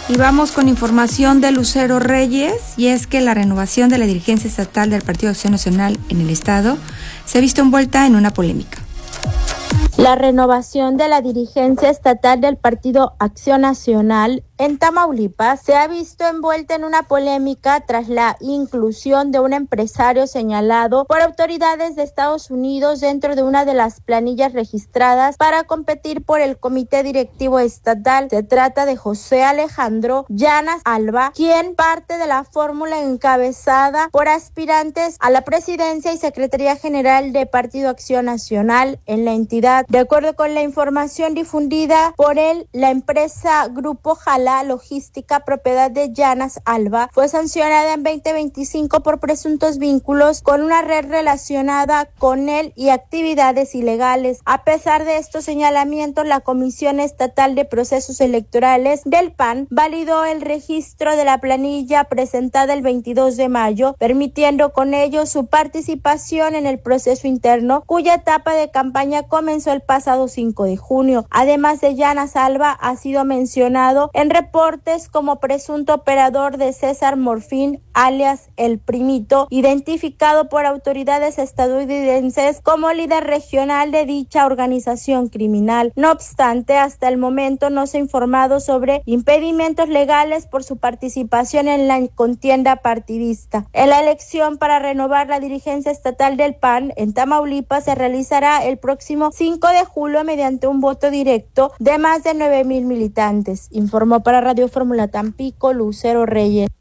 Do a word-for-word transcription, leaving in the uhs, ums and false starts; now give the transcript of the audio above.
Y vamos con información de Lucero Reyes, y es que la renovación de la dirigencia estatal del Partido Acción Nacional en el estado se ha visto envuelta en una polémica. La renovación de la dirigencia estatal del Partido Acción Nacional en Tamaulipas se ha visto envuelta en una polémica tras la inclusión de un empresario señalado por autoridades de Estados Unidos dentro de una de las planillas registradas para competir por el comité directivo estatal. Se trata de José Alejandro Llanas Alba, quien parte de la fórmula encabezada por aspirantes a la presidencia y secretaría general de Partido Acción Nacional en la entidad. De acuerdo con la información difundida por él, la empresa Grupo Jala Logística, propiedad de Llanas Alba, fue sancionada en veinte veinticinco por presuntos vínculos con una red relacionada con él y actividades ilegales. A pesar de estos señalamientos, la Comisión Estatal de Procesos Electorales del P A N validó el registro de la planilla presentada el veintidós de mayo, permitiendo con ello su participación en el proceso interno, cuya etapa de campaña comenzó el pasado cinco de junio. Además de Llanas Alba, ha sido mencionado en reportes como presunto operador de César Morfín, alias El Primito, identificado por autoridades estadounidenses como líder regional de dicha organización criminal. No obstante, hasta el momento no se ha informado sobre impedimentos legales por su participación en la contienda partidista. En la elección para renovar la dirigencia estatal del P A N en Tamaulipas se realizará el próximo cinco de julio mediante un voto directo de más de nueve mil militantes. Informó para Radio Fórmula Tampico, Lucero Reyes.